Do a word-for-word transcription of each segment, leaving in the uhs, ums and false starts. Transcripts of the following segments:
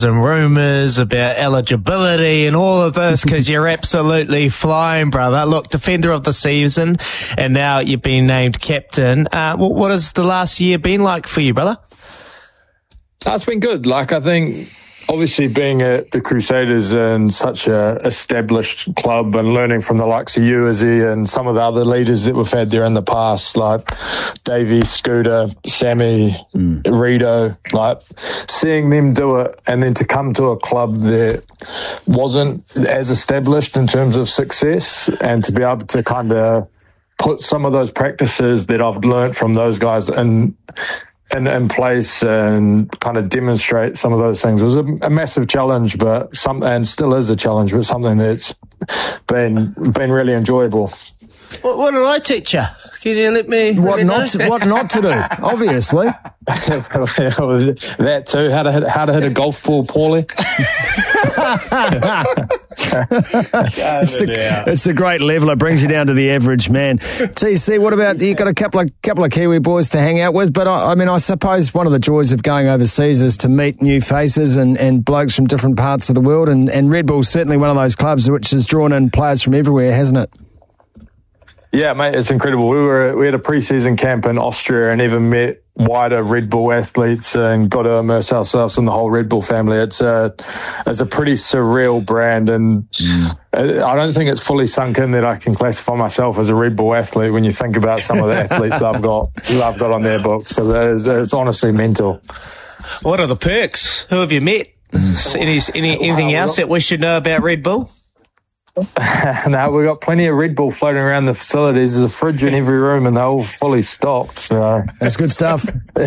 and rumours about eligibility and all of this because you're absolutely flying, brother. Look, defender of the season, and now you've been named captain. Uh, what, what has the last year been like for you, brother? It's been good. Like, I think obviously being at the Crusaders and such a established club and learning from the likes of you, Izzy, and some of the other leaders that we've had there in the past, like Davey, Scooter, Sammy, mm. Rito, like seeing them do it and then to come to a club that wasn't as established in terms of success and to be able to kind of put some of those practices that I've learned from those guys in In, in place and kind of demonstrate some of those things. It was a, a massive challenge, but some, and still is a challenge, but something that's been been really enjoyable. What, what did I teach you? Can you let me? What let me not? To, what not to do? Obviously, that too. How to hit, how to hit a golf ball poorly. it's, the, it's the great level. It brings you down to the average man. T C, what about you? Got a couple of couple of Kiwi boys to hang out with, but I, I mean, I suppose one of the joys of going overseas is to meet new faces and, and blokes from different parts of the world. And, and Red Bull's certainly one of those clubs which has drawn in players from everywhere, hasn't it? Yeah, mate, it's incredible. We were we had a pre-season camp in Austria and even met wider Red Bull athletes and got to immerse ourselves in the whole Red Bull family. It's a it's a pretty surreal brand, and mm. I don't think it's fully sunk in that I can classify myself as a Red Bull athlete when you think about some of the athletes that I've got that I've got on their books. So it's, it's honestly mental. What are the perks? Who have you met? Any, any anything else that we should know about Red Bull? No, we've got plenty of Red Bull floating around the facilities. There's a fridge in every room and they're all fully stocked. So that's good stuff.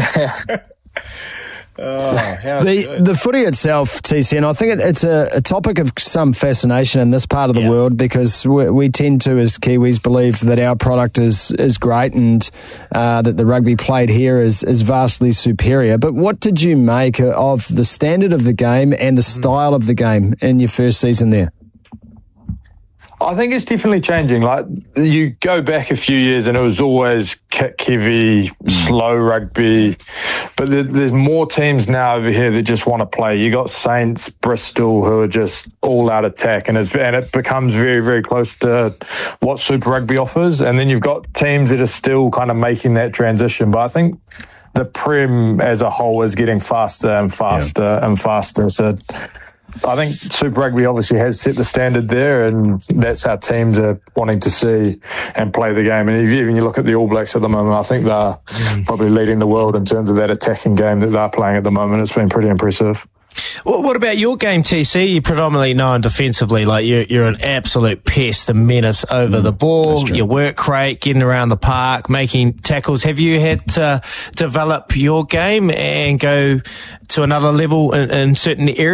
Oh, how the good. The footy itself, T C, and I think it, it's a, a topic of some fascination in this part of the yeah. world because we, we tend to, as Kiwis, believe that our product is is great and uh, that the rugby played here is, is vastly superior. But what did you make of the standard of the game and the style mm. of the game in your first season there? I think it's definitely changing. Like, you go back a few years and it was always kick heavy, slow rugby. But there, there's more teams now over here that just want to play. You got Saints, Bristol, who are just all out attack, and, it's, and it becomes very, very close to what Super Rugby offers. And then you've got teams that are still kind of making that transition. But I think the Prem as a whole is getting faster and faster yeah. and faster. So I think Super Rugby obviously has set the standard there, and that's how teams are wanting to see and play the game. And if you even you look at the All Blacks at the moment, I think they're mm. probably leading the world in terms of that attacking game that they're playing at the moment. It's been pretty impressive. Well, what about your game, T C? You're predominantly known defensively. Like you're, you're an absolute pest, a menace over mm, the ball. Your work rate, getting around the park, making tackles. Have you had to develop your game and go to another level in, in certain areas?